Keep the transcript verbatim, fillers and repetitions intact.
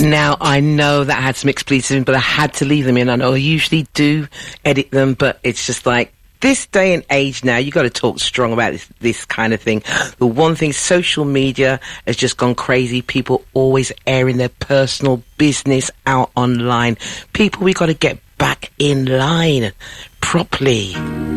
Now, I know that had some explicits in, but I had to leave them in. I know I usually do edit them, but it's just like, this day and age now, you got to talk strong about this, this kind of thing. The one thing, social media has just gone crazy. People always airing their personal business out online. People, we got to get back in line properly.